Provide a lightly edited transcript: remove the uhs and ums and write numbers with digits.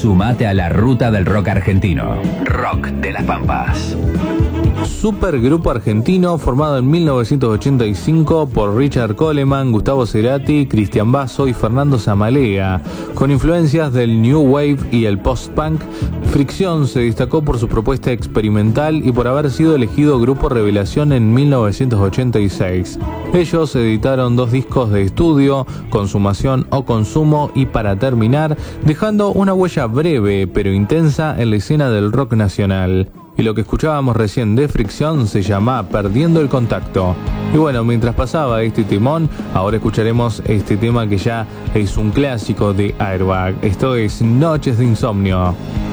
Sumate a la ruta del rock argentino. Rock de las Pampas. Supergrupo argentino formado en 1985 por Richard Coleman, Gustavo Cerati, Cristian Basso y Fernando Samalega. Con influencias del New Wave y el post-punk, Fricción se destacó por su propuesta experimental y por haber sido elegido Grupo Revelación en 1986. Ellos editaron 2 discos de estudio, Consumación o Consumo y Para Terminar, dejando una huella breve pero intensa en la escena del rock nacional. Y lo que escuchábamos recién de Fricción se llama Perdiendo el Contacto. Y bueno, mientras pasaba este timón, ahora escucharemos este tema que ya es un clásico de Airbag. Esto es Noches de Insomnio.